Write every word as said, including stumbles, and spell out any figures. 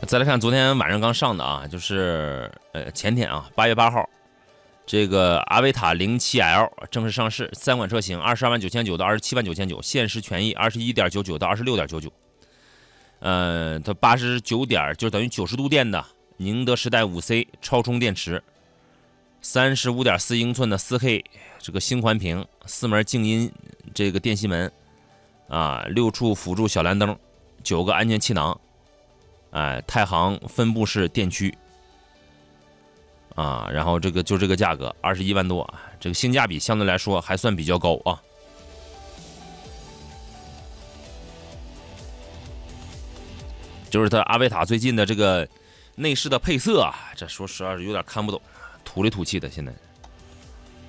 再来看昨天晚上刚上的啊，就是呃前天啊，八月八号，这个阿维塔零七 L 正式上市，三款车型，二十二万九千九到二十七万九千九，限时权益二十一点九九到二十六点九九。呃，它八十九点就等于九十度电的宁德时代五 C 超充电池，三十五点四英寸的四 K 这个星环屏，四门静音这个电吸门啊，六处辅助小蓝灯，九个安全气囊。哎，太行分布式电驱啊，然后这个就这个价格二十一万多，这个性价比相对来说还算比较高啊。就是它阿维塔最近的这个内饰的配色啊，这说实话是有点看不懂，土里土气的现在。